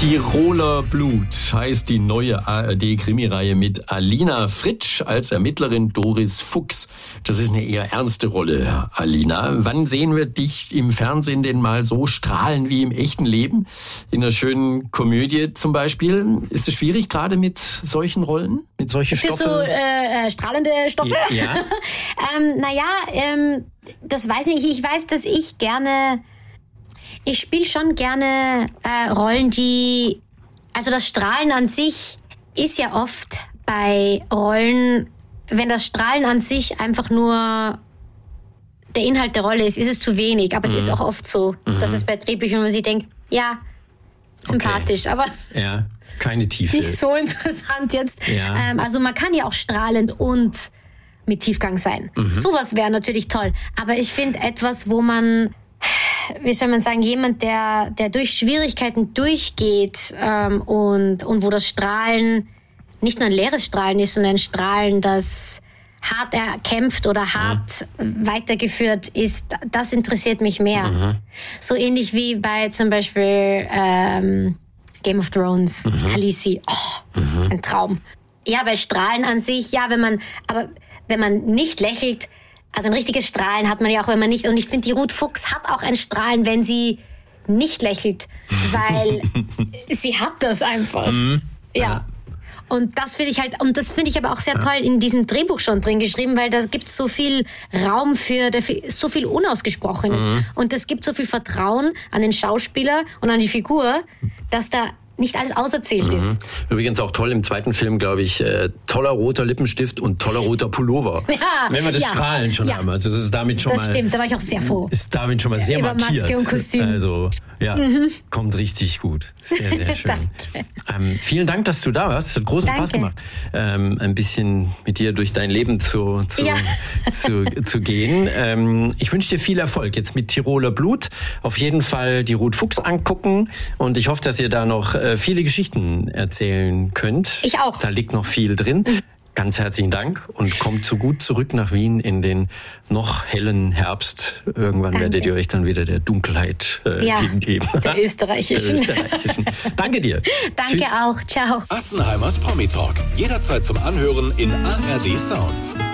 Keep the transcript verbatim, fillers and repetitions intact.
Tiroler Blut heißt die neue A R D-Krimireihe mit Alina Fritsch als Ermittlerin Doris Fuchs. Das ist eine eher ernste Rolle, Alina. Wann sehen wir dich im Fernsehen denn mal so strahlen wie im echten Leben? In einer schönen Komödie zum Beispiel. Ist es schwierig gerade mit solchen Rollen? Mit solchen Stoffen? Für so äh, strahlende Stoffe? Ja. ähm, naja, ähm, das weiß ich nicht. Ich weiß, dass ich gerne... Ich spiele schon gerne äh, Rollen, die... Also das Strahlen an sich ist ja oft bei Rollen, wenn das Strahlen an sich einfach nur der Inhalt der Rolle ist, ist es zu wenig. Aber mhm. es ist auch oft so, mhm. dass es bei Drehbüchern, wo man sich denkt, ja, sympathisch, okay. aber ja, keine Tiefe. Nicht so interessant jetzt. Ja. Ähm, also man kann ja auch strahlend und mit Tiefgang sein. Mhm. Sowas wäre natürlich toll. Aber ich finde etwas, wo man... wie soll man sagen, jemand, der, der durch Schwierigkeiten durchgeht ähm, und, und wo das Strahlen nicht nur ein leeres Strahlen ist, sondern ein Strahlen, das hart erkämpft oder hart mhm. weitergeführt ist, das interessiert mich mehr. Mhm. So ähnlich wie bei zum Beispiel ähm, Game of Thrones, mhm. Khaleesi. Oh, mhm. ein Traum. Ja, weil Strahlen an sich, ja, wenn man, aber wenn man nicht lächelt, also ein richtiges Strahlen hat man ja auch, wenn man nicht... Und ich finde, die Ruth Fuchs hat auch ein Strahlen, wenn sie nicht lächelt. Weil sie hat das einfach. Mhm. Ja. Und das finde ich halt... Und das finde ich aber auch sehr toll in diesem Drehbuch schon drin geschrieben, weil da gibt es so viel Raum für... so viel Unausgesprochenes. Mhm. Und es gibt so viel Vertrauen an den Schauspieler und an die Figur, dass da... nicht alles auserzählt mhm. ist. Übrigens auch toll im zweiten Film, glaube ich, äh, toller roter Lippenstift und toller roter Pullover. Ja, wenn wir das ja, Strahlen schon ja. haben. Also das ist damit schon das mal... Das stimmt, da war ich auch sehr froh. Ist damit schon mal sehr Über markiert. Maske und Kostüm. Also, ja, mhm. kommt richtig gut. Sehr, sehr schön. ähm, vielen Dank, dass du da warst. Es hat großen Danke. Spaß gemacht, ähm, ein bisschen mit dir durch dein Leben zu, zu, ja. zu, zu gehen. Ähm, ich wünsche dir viel Erfolg jetzt mit Tiroler Blut. Auf jeden Fall die Ruth Fuchs angucken und ich hoffe, dass ihr da noch äh, viele Geschichten erzählen könnt. Ich auch. Da liegt noch viel drin. Ganz herzlichen Dank und kommt so gut zurück nach Wien in den noch hellen Herbst. Irgendwann Danke. werdet ihr euch dann wieder der Dunkelheit äh, ja, hingeben. Der österreichischen. Der österreichischen. Danke dir. Danke Tschüss. auch. Ciao. Assenheimers Promi Talk. Jederzeit zum Anhören in A R D Sounds.